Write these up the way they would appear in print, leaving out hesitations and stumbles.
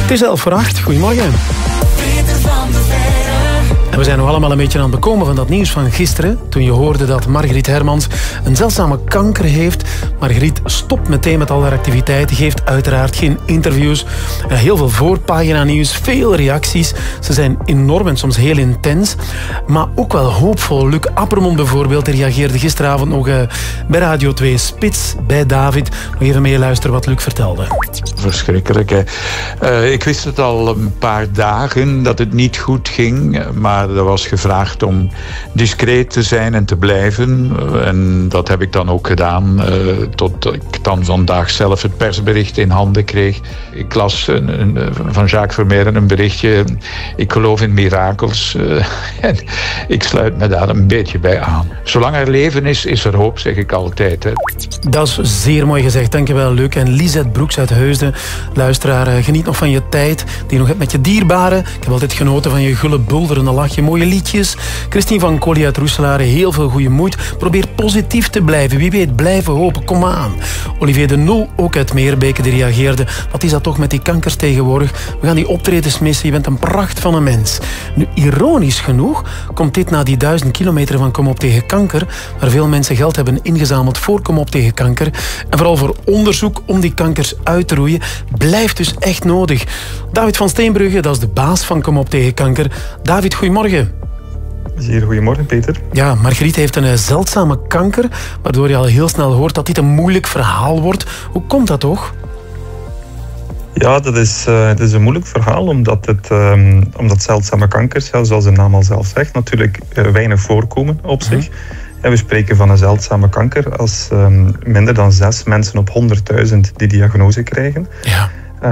Het is 7:11. Goedemorgen. En we zijn nog allemaal een beetje aan het bekomen van dat nieuws van gisteren. Toen je hoorde dat Margriet Hermans een zeldzame kanker heeft. Margriet stopt meteen met al haar activiteiten. Geeft uiteraard geen interviews. Heel veel voorpagina nieuws. Veel reacties. Ze zijn enorm en soms heel intens. Maar ook wel hoopvol. Luc Appermond bijvoorbeeld. Die reageerde gisteravond nog bij Radio 2 Spits. Bij David. Nog even meeluisteren wat Luc vertelde. Verschrikkelijk, hè. Ik wist het al een paar dagen dat het niet goed ging. Maar er was gevraagd om discreet te zijn en te blijven. En dat heb ik dan ook gedaan. Tot ik dan vandaag zelf het persbericht in handen kreeg. Ik las van Jacques Vermeijren een berichtje. Ik geloof in mirakels. En ik sluit me daar een beetje bij aan. Zolang er leven is, is er hoop, zeg ik altijd. Hè. Dat is zeer mooi gezegd. Dankjewel, Luc. En Lisette Broeks uit Heusden. Luisteraar, geniet nog van je tijd die je nog hebt met je dierbaren. Ik heb altijd genoten van je gulle bulderende lach. Mooie liedjes. Christine van Colli uit Roeselare, heel veel goede moed. Probeer positief te blijven. Wie weet, blijven hopen. Kom aan. Olivier de Nul, ook uit Meerbeke, die reageerde. Wat is dat toch met die kankers tegenwoordig? We gaan die optredens missen. Je bent een pracht van een mens. Nu, ironisch genoeg komt dit na die 1000 kilometer van Kom op tegen kanker, waar veel mensen geld hebben ingezameld voor Kom op tegen kanker. En vooral voor onderzoek om die kankers uit te roeien, blijft dus echt nodig. David van Steenbrugge, dat is de baas van Kom op tegen kanker. David, goedemorgen. Zeer goedemorgen, Peter. Ja, Margriet heeft een zeldzame kanker, waardoor je al heel snel hoort dat dit een moeilijk verhaal wordt. Hoe komt dat toch? Ja, het is een moeilijk verhaal, omdat zeldzame kankers, ja, zoals de naam al zelf zegt, natuurlijk weinig voorkomen op zich. En we spreken van een zeldzame kanker als minder dan 6 mensen op 100.000 die diagnose krijgen. Ja.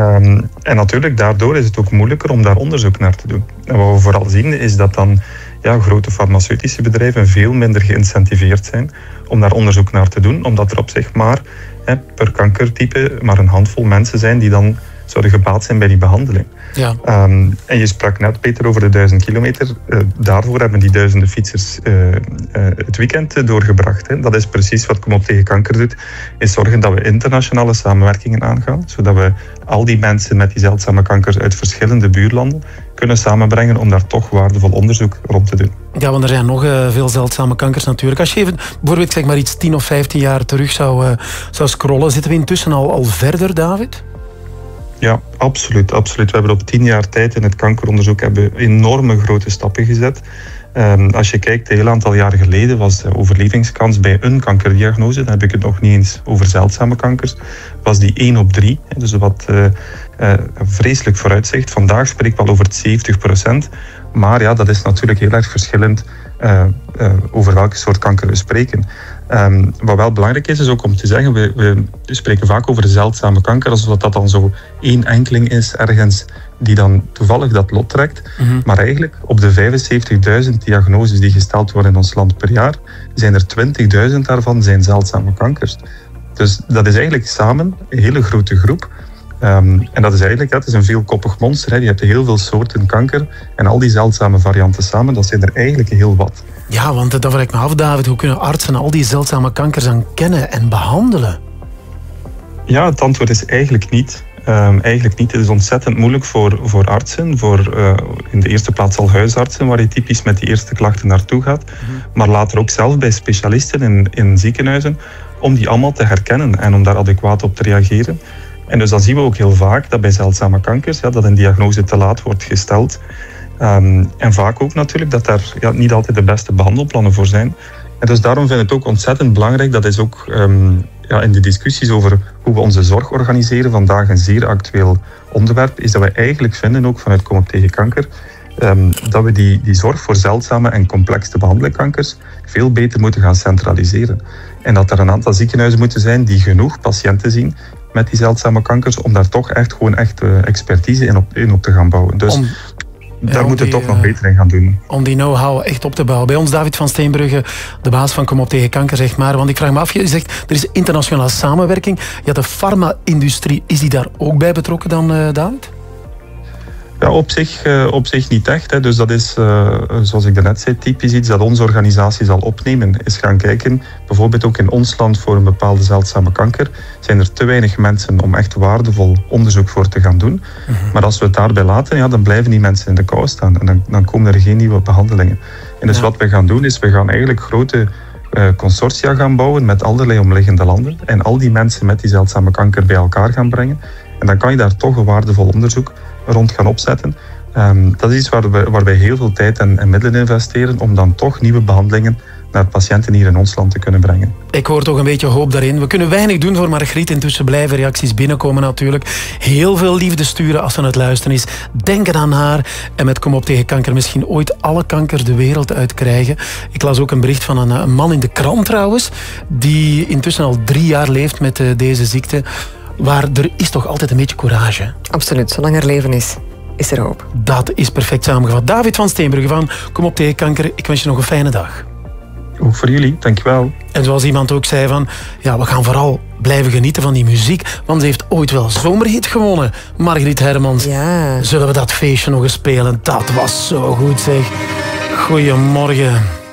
En natuurlijk, daardoor is het ook moeilijker om daar onderzoek naar te doen. En wat we vooral zien is dat dan grote farmaceutische bedrijven veel minder geïncentiveerd zijn om daar onderzoek naar te doen, omdat er op zich maar per kankertype maar een handvol mensen zijn die dan zouden gebaat zijn bij die behandeling. Ja. En je sprak net, Peter, over de 1000 kilometer. Daarvoor hebben die duizenden fietsers het weekend doorgebracht. Hè. Dat is precies wat Kom op tegen kanker doet, is zorgen dat we internationale samenwerkingen aangaan, zodat we al die mensen met die zeldzame kankers uit verschillende buurlanden kunnen samenbrengen om daar toch waardevol onderzoek rond te doen. Ja, want er zijn nog veel zeldzame kankers natuurlijk. Als je even, bijvoorbeeld, zeg maar iets 10 of 15 jaar terug zou scrollen, zitten we intussen al verder, David? Ja, absoluut. We hebben op 10 jaar tijd in het kankeronderzoek enorme grote stappen gezet. Als je kijkt, een heel aantal jaren geleden was de overlevingskans bij een kankerdiagnose, dan heb ik het nog niet eens over zeldzame kankers, was die 1 op 3. Dus wat vreselijk vooruitzicht. Vandaag spreek ik wel over het 70%. Maar ja, dat is natuurlijk heel erg verschillend over welke soort kanker we spreken. Wat wel belangrijk is ook om te zeggen, we spreken vaak over zeldzame kanker, alsof dat dan zo één enkeling is ergens die dan toevallig dat lot trekt. Maar eigenlijk op de 75.000 diagnoses die gesteld worden in ons land per jaar, zijn er 20.000 daarvan zijn zeldzame kankers. Dus dat is eigenlijk samen een hele grote groep. En dat is eigenlijk, het is een veelkoppig monster. Hè. Je hebt heel veel soorten kanker en al die zeldzame varianten samen, dat zijn er eigenlijk heel wat. Ja, want dat vraag ik me af, David. Hoe kunnen artsen al die zeldzame kankers dan kennen en behandelen? Ja, het antwoord is eigenlijk niet. Eigenlijk niet. Het is ontzettend moeilijk voor artsen, in de eerste plaats al huisartsen, waar je typisch met die eerste klachten naartoe gaat. Maar later ook zelf bij specialisten in ziekenhuizen, om die allemaal te herkennen en om daar adequaat op te reageren. En dus dan zien we ook heel vaak dat bij zeldzame kankers dat een diagnose te laat wordt gesteld. En vaak ook natuurlijk dat daar niet altijd de beste behandelplannen voor zijn. En dus daarom vind ik het ook ontzettend belangrijk, dat is ook in de discussies over hoe we onze zorg organiseren, vandaag een zeer actueel onderwerp, is dat we eigenlijk vinden, ook vanuit Kom op tegen kanker, dat we die zorg voor zeldzame en complexe te behandelen kankers veel beter moeten gaan centraliseren. En dat er een aantal ziekenhuizen moeten zijn die genoeg patiënten zien met die zeldzame kankers, om daar toch echt expertise in op te gaan bouwen. Dus daar moeten we toch nog beter in gaan doen. Om die know-how echt op te bouwen. Bij ons David van Steenbrugge, de baas van Kom op tegen kanker, zeg maar. Want ik vraag me af, je zegt, er is internationale samenwerking. Ja, de farma-industrie, is die daar ook bij betrokken dan, David? Ja, op zich niet echt. Hè. Dus dat is, zoals ik daarnet zei, typisch iets dat onze organisatie zal opnemen. Is gaan kijken, bijvoorbeeld ook in ons land voor een bepaalde zeldzame kanker, zijn er te weinig mensen om echt waardevol onderzoek voor te gaan doen. Maar als we het daarbij laten, ja, dan blijven die mensen in de kou staan. En dan komen er geen nieuwe behandelingen. En dus wat we gaan doen, is we gaan eigenlijk grote consortia gaan bouwen met allerlei omliggende landen. En al die mensen met die zeldzame kanker bij elkaar gaan brengen. En dan kan je daar toch een waardevol onderzoek rond gaan opzetten. Dat is iets waar wij heel veel tijd en middelen investeren om dan toch nieuwe behandelingen naar patiënten hier in ons land te kunnen brengen. Ik hoor toch een beetje hoop daarin. We kunnen weinig doen voor Margriet. Intussen blijven reacties binnenkomen natuurlijk. Heel veel liefde sturen als ze aan het luisteren is. Denken aan haar. En met Kom op tegen kanker misschien ooit alle kanker de wereld uitkrijgen. Ik las ook een bericht van een man in de krant trouwens. Die intussen al 3 jaar leeft met deze ziekte. Waar er is toch altijd een beetje courage. Absoluut. Zolang er leven is er hoop. Dat is perfect samengevat. David van Steenbrugge van Kom op tegen kanker. Ik wens je nog een fijne dag. Ook voor jullie, dankjewel. En zoals iemand ook zei van, ja, we gaan vooral blijven genieten van die muziek, want ze heeft ooit wel zomerhit gewonnen. Margriet Hermans. Ja. Zullen we dat feestje nog eens spelen? Dat was zo goed, zeg. Goedemorgen.